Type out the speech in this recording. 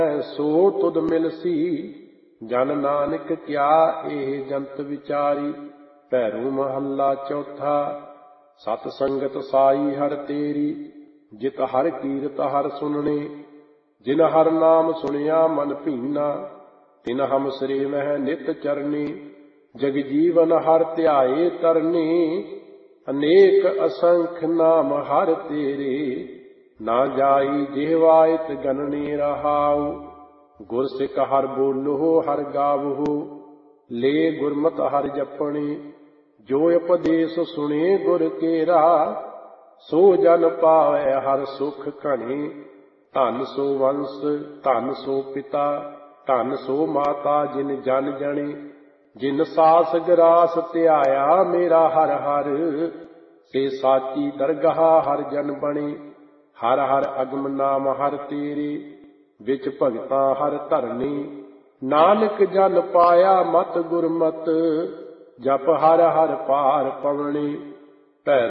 ਸੋ ਤੁਧ ਮਿਲਸੀ। ਜਨ ਨਾਨਕ ਕਿਆ ਇਹ ਜੰਤ ਵਿਚਾਰੀ। ਭੈਰੂ ਮਹੱਲਾ ਚੌਥਾ। ਸਤ ਸੰਗਤ ਸਾਈ ਹਰ ਤੇਰੀ। ਜਿਤ ਹਰ ਕੀਰਤ ਹਰ ਸੁਨਣੇ। ਜਿਨ ਹਰ ਨਾਮ ਸੁਣਿਆ ਮਨ ਭੀਨਾ। ਤਿਨ ਹਮ ਸ੍ਰੀ ਮਹਿ ਨਿਤ ਚਰਨੀ। ਜਗ ਜੀਵਨ ਹਰ ਧਿਆਏ ਤਰਨੀ। ਅਨੇਕ ਅਸੰਖ ਨਾਮ ਹਰ ਤੇਰੇ। ਨਾ ਜਾਈ ਜਿਹਵਾਇਤ ਗਨਨੇ ਰਹਾਉ। ਗੁਰ ਸਿੱਖ ਹਰ ਬੋਲੋ ਹਰ ਗਾਵਹੋ। ਲੈ ਗੁਰਮਤਿ ਹਰਿ ਜਪਣੇ। ਜੋ ਉਪਦੇਸ ਸੁਣੇ ਗੁਰ ਕੇਰਾ। ਸੋ ਜਨ ਪਾਵੈ ਹਰ ਸੁਖ ਘਣੇ। ਧਨ ਸੋ ਵੰਸ ਧਨ ਸੋ ਪਿਤਾ। ਧਨ ਸੋ ਮਾਤਾ ਜਿਨ ਜਨ ਜਣੇ। ਜਿਨ ਸਾਸ ਗਰਾਸ ਧਿਆਇਆ ਮੇਰਾ ਹਰ ਹਰ। ਸੇ ਸਾਚੀ ਦਰਗਾਹ ਹਰ ਜਨ ਬਣੇ। ਹਰ ਹਰ ਅਗਮ ਨਾਮ ਹਰ ਤੇਰੇ। ਵਿੱਚ ਭਗਤਾਂ ਹਰ ਧਰਨੀ। ਨਾਨਕ ਜਨ ਪਾਇਆ ਮਤ ਗੁਰਮਤਿ। ਜਪ ਹਰ ਹਰ ਪਾਰ ਪਵਣੇ।